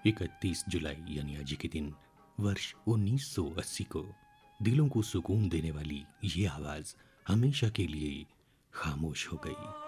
31 जुलाई यानी आज के दिन वर्ष 1980 को दिलों को सुकून देने वाली ये आवाज हमेशा के लिए खामोश हो गई।